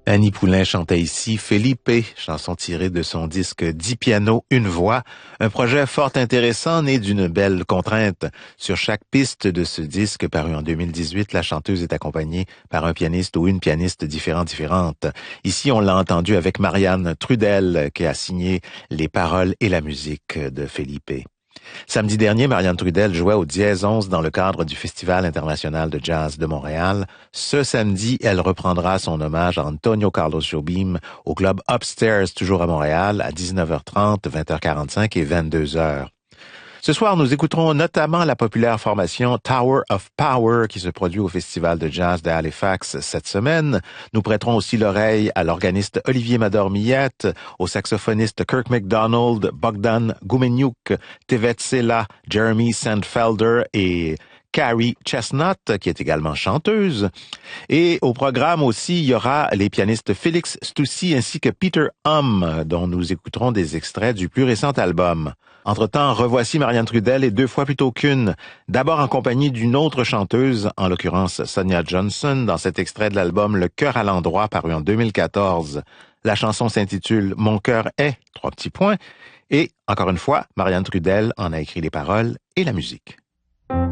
Annie Poulain chantait ici Felipe, chanson tirée de son disque 10 pianos, une voix, un projet fort intéressant né d'une belle contrainte. Sur chaque piste de ce disque paru en 2018, la chanteuse est accompagnée par un pianiste ou une pianiste différente. Ici, on l'a entendu avec Marianne Trudel qui a signé les paroles et la musique de Felipe. Samedi dernier, Marianne Trudel jouait au Dièse 11 dans le cadre du Festival international de jazz de Montréal. Ce samedi, elle reprendra son hommage à Antonio Carlos Jobim au club Upstairs, toujours à Montréal, à 19h30, 20h45 et 22h. Ce soir, nous écouterons notamment la populaire formation Tower of Power qui se produit au Festival de jazz de Halifax cette semaine. Nous prêterons aussi l'oreille à l'organiste Olivier Mador-Millette, au saxophoniste Kirk MacDonald, Bogdan Gumeniuk, Tevet Sela, Jeremy Sandfelder et Carrie Chestnut, qui est également chanteuse. Et au programme aussi, il y aura les pianistes Félix Stoussi ainsi que Peter Hum, dont nous écouterons des extraits du plus récent album. Entre-temps, revoici Marianne Trudel et deux fois plutôt qu'une. D'abord en compagnie d'une autre chanteuse, en l'occurrence Sonia Johnson, dans cet extrait de l'album Le cœur à l'endroit, paru en 2014. La chanson s'intitule Mon cœur est, ; et, encore une fois, Marianne Trudel en a écrit les paroles et la musique.